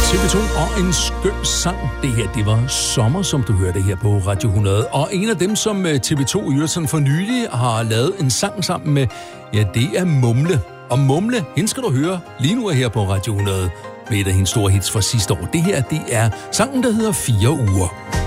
TV2 og en skøn sang. Det her, det var Sommer, som du hørte her på Radio 100. Og en af dem, som TV2 i øvrigt for nylig har lavet en sang sammen med, ja, det er Mumle. Og Mumle, hende skal du høre lige nu her på Radio 100 med et af hendes store hits fra sidste år. Det her, det er sangen, der hedder 4 uger.